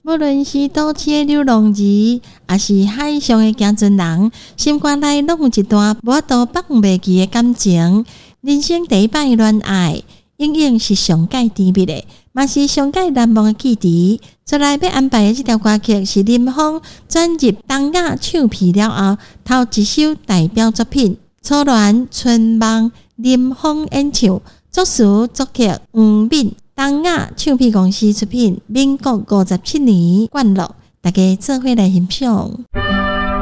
无论是都市的流浪儿，还是海上的行船人，心肝内拢有一段无度放袂记的感情。人生第一摆恋爱，永远是上界甜蜜的，嘛是上界难忘的记忆。再来要安排的这条歌曲是林峰转入东亚唱片了后头一首代表作品《初恋春梦》，林峰演唱，作词作曲黄敏，东亚唱片公司出品，民国57年灌录，大家做伙来欣赏。